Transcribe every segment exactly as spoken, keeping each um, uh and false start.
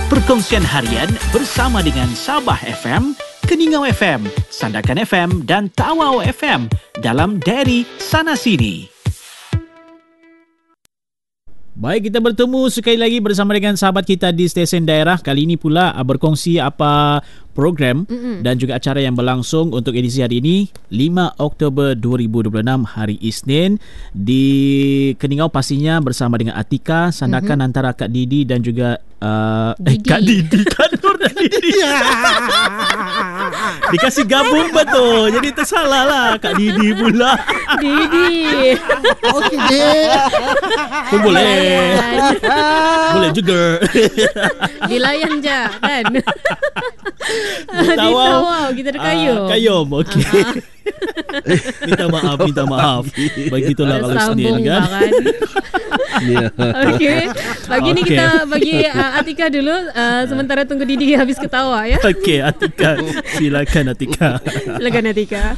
Perkongsian harian bersama dengan Sabah F M, Keningau F M, Sandakan F M dan Tawau F M dalam Diary Sana Sini. Baik, kita bertemu sekali lagi bersama dengan sahabat kita di stesen daerah. Kali ini pula berkongsi apa program Mm-mm. dan juga acara yang berlangsung untuk edisi hari ini, lima Oktober dua ribu dua puluh enam, hari Isnin, di Keningau pastinya bersama dengan Atika, sandakan mm-hmm. antara Kak Didi dan juga uh, eh, Kak Didi, Kak Nur dan Didi. Dikasih gabung betul, jadi tersalah lah Kak Didi pula. Didi. Okey deh. Pun boleh. Boleh juga. Dilayan je kan. Di Tawau kita ada kayum. uh, Kayum, okey. Minta maaf, minta maaf. Begitulah kalau Senin kan. Okey. Bagi ni kita bagi uh, Atika dulu uh, sementara tunggu Didi habis ketawa ya. Okey, Atika. Silakan Atika. Silakan Atika.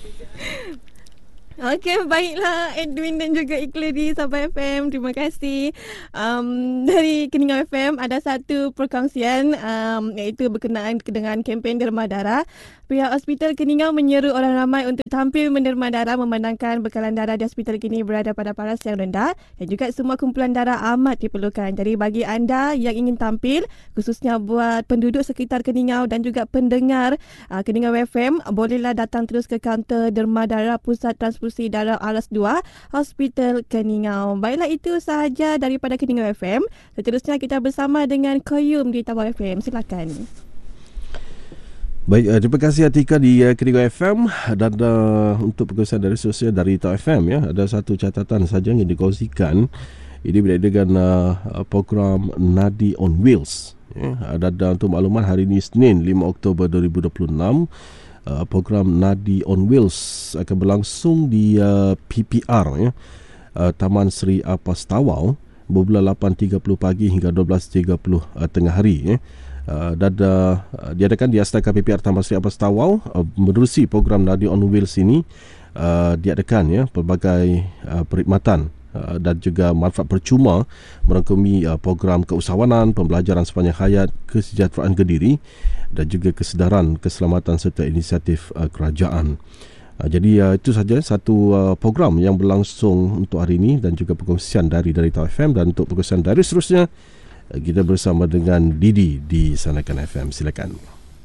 Okey, baiklah Edwin dan juga Iqlil di Sabah F M. Terima kasih. Um, dari Keningau F M ada satu perkongsian um, iaitu berkenaan dengan kempen derma darah. Pihak Hospital Keningau menyeru orang ramai untuk tampil menderma darah memandangkan bekalan darah di hospital kini berada pada paras yang rendah dan juga semua kumpulan darah amat diperlukan. Jadi bagi anda yang ingin tampil, khususnya buat penduduk sekitar Keningau dan juga pendengar uh, Keningau F M, bolehlah datang terus ke kaunter derma darah Pusat Transfusi Darah Alas dua, Hospital Keningau. Baiklah, itu sahaja daripada Keningau F M. Seterusnya kita bersama dengan Koyum di Tawau F M. Silakan. Baik, uh, terima kasih Atika di uh, Keningau F M. Dan uh, untuk perkongsian dari sosial dari Tawau F M, ya, ada satu catatan saja yang dikongsikan. Ini berkaitan dengan uh, program Nadi on Wheels, ya. Ada, ada untuk makluman hari ini Isnin lima Oktober dua ribu dua puluh enam, uh, program Nadi on Wheels akan berlangsung di uh, P P R, ya, uh, Taman Seri Apas Tawau bermula lapan tiga puluh pagi hingga dua belas tiga puluh uh, tengah hari, ya. Uh, dan uh, diadakan di Astaka P P R Taman Seri Apas Tawau. Uh, menerusi program Nadi on Wheels ini, uh, diadakan, ya, pelbagai uh, perkhidmatan uh, dan juga manfaat percuma merangkumi uh, program keusahawanan, pembelajaran sepanjang hayat, kesejahteraan Kediri dan juga kesedaran, keselamatan serta inisiatif uh, kerajaan. Uh, jadi uh, itu saja satu uh, program yang berlangsung untuk hari ini dan juga perkongsian dari dari Tawau F M. Dan untuk perkongsian dari seterusnya, kita bersama dengan Didi di Sandakan F M. Silakan.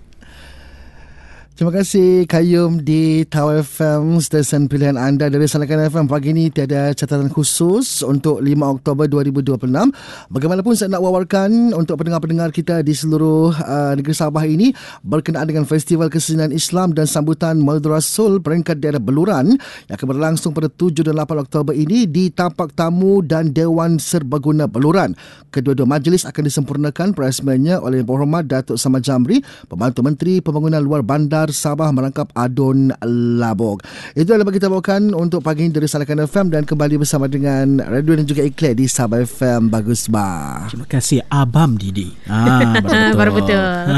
Terima kasih Kayum di Tawau F M, stesen pilihan anda dari Sandakan F M. Pagi ini tiada catatan khusus untuk lima Oktober dua ribu dua puluh enam. Bagaimanapun saya nak wawarkan untuk pendengar-pendengar kita di seluruh uh, negeri Sabah ini berkenaan dengan Festival Kesenian Islam dan Sambutan Maulid Rasul peringkat daerah Beluran yang akan berlangsung pada tujuh dan lapan Oktober ini di Tapak Tamu dan Dewan Serbaguna Beluran. Kedua-dua majlis akan disempurnakan perasmiannya oleh Yang Berhormat Datuk Samad Jamri, Pembantu Menteri Pembangunan Luar Bandar Sabah merangkap Adun Labog. Itu adalah kita bawakan untuk pagi ini dari Sandakan F M dan kembali bersama dengan Radwan dan juga Iqlil di Sabah F M. Bagus bah. Terima kasih Abam Didi. Ah, baru betul.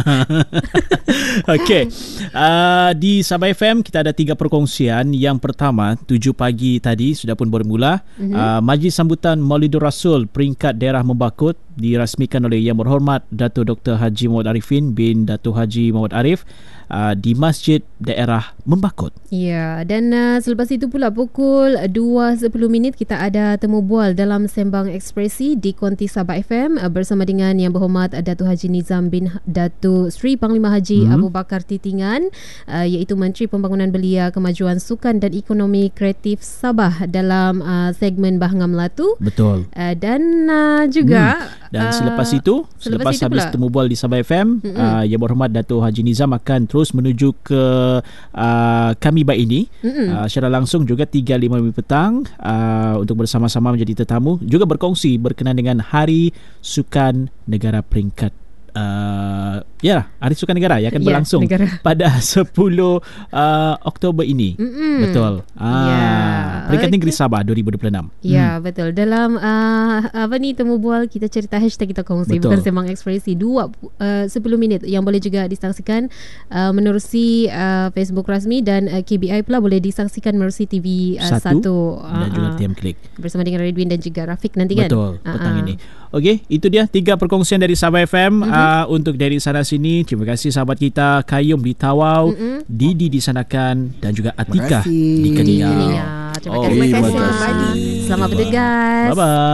Okey. Uh, di Sabah F M kita ada tiga perkongsian. Yang pertama, tujuh pagi tadi sudah pun bermula. Mm-hmm. Uh, Majlis Sambutan Maulidur Rasul peringkat daerah Membakut dirasmikan oleh Yang Berhormat Datuk Doktor Haji Muhammad Arifin bin Datuk Haji Muhammad Arif uh, di Masjid Daerah Membakut. Ya, dan uh, selepas itu pula pukul dua sepuluh minit kita ada temu bual dalam Sembang Ekspresi di Konti Sabah F M uh, bersama dengan Yang Berhormat Datuk Haji Nizam bin Datuk Sri Panglima Haji hmm. Abu Bakar Titingan, uh, iaitu Menteri Pembangunan Belia, Kemajuan Sukan dan Ekonomi Kreatif Sabah dalam uh, segmen Bahanga Melatu. Betul. Uh, dan uh, juga hmm. Dan selepas itu, selepas, selepas itu habis temu bual di Sabah F M, mm-hmm. uh, Yang Berhormat Datuk Haji Nizam akan terus menuju ke uh, kami baik ini, mm-hmm. uh, secara langsung juga tiga lima petang uh, untuk bersama-sama menjadi tetamu, juga berkongsi berkenaan dengan Hari Sukan Negara peringkat uh, Ya, Hari Sukan Negara yang akan Ya, berlangsung negara. pada sepuluh uh, Oktober ini. Mm-mm. Betul. Ah, Ya, Peringkat okey. Negeri Sabah dua ribu dua puluh enam. Ya, betul. Dalam uh, apa ni temu bual, kita cerita hashtag kita kongsi, Betul. bukan sembang ekspresi. Dua uh, sepuluh minit yang boleh juga disaksikan uh, menerusi uh, Facebook rasmi, dan uh, K B I pula boleh disaksikan menerusi T V uh, Satu satu dan juga T M Klik. bersama dengan Redwin dan juga Rafiq nanti kan. Betul, petang Ah, ah. ini. Okey, itu dia tiga perkongsian dari Sabah F M. Mhm. uh, Untuk dari sana sini, terima kasih sahabat kita Kayum di Tawau, Mhm. Didi di Sanakan dan juga Atika kasih. di Keningau. Keningau. Terima Oh, kasih. terima kasih. kasih. Selamat bertugas. Bye-bye.